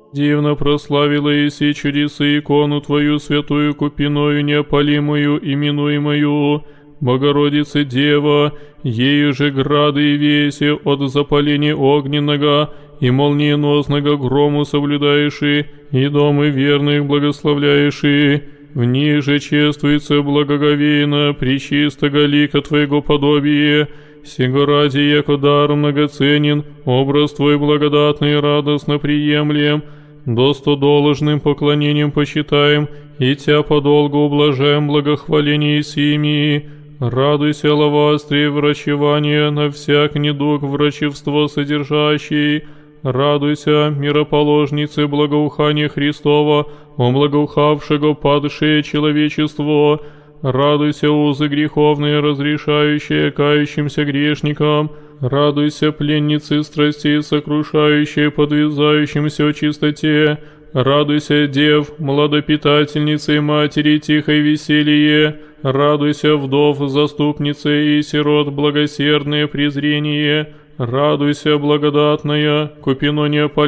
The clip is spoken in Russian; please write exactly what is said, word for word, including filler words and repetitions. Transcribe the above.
Дивно прославила еси чудесы икону Твою святую купиною неопалимую, именуемую Богородице Дева, ею же грады и веси от запаления огненного и молниеносного грому соблюдаеши, и домы верных благословляеши. В них же чествуется благоговейно пречистого лика Твоего подобие, сего ради яко дар многоценен, образ Твой благодатный и радостно приемлем, достоdoложным поклонением почитаем, и Тя подолгу ублажаем благохваление сими. Радуйся, лавастрие врачевания на всяк недуг врачевство содержащий. Радуйся, мироположнице благоухания Христова, о благоухавшего падшее человечество. Радуйся, узы греховные, разрешающие кающимся грешникам. Радуйся, пленницы страстей, сокрушающие подвязающимся о чистоте. Радуйся, дев, младопитательницы и матери тихое веселье. Радуйся, вдов, заступницы и сирот благосердное презрение. Радуйся, благодатная, купино неопалимое.